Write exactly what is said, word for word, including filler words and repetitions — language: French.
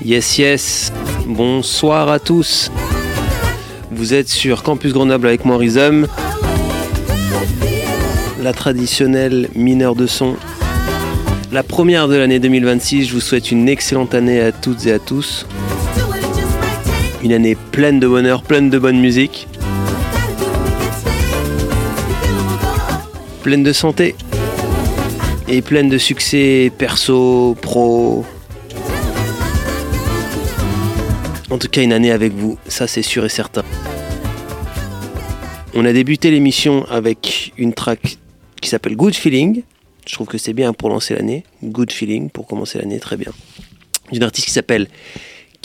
Yes, yes. Bonsoir à tous. Vous êtes sur Campus Grenoble avec moi, Rhythm. La traditionnelle mineur de son. La première de l'année deux mille vingt-six. Je vous souhaite une excellente année à toutes et à tous. Une année pleine de bonheur, pleine de bonne musique. Pleine de santé. Et pleine de succès perso, pro. En tout cas, une année avec vous, ça c'est sûr et certain. On a débuté l'émission avec une track qui s'appelle Good Feeling. Je trouve que c'est bien pour lancer l'année. Good Feeling pour commencer l'année, très bien. D'une artiste qui s'appelle